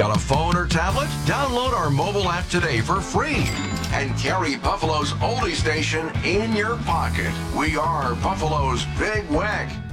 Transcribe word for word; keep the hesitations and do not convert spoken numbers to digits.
Got a phone or tablet? Download our mobile app today for free and carry Buffalo's oldie station in your pocket. We are Buffalo's Big Weck.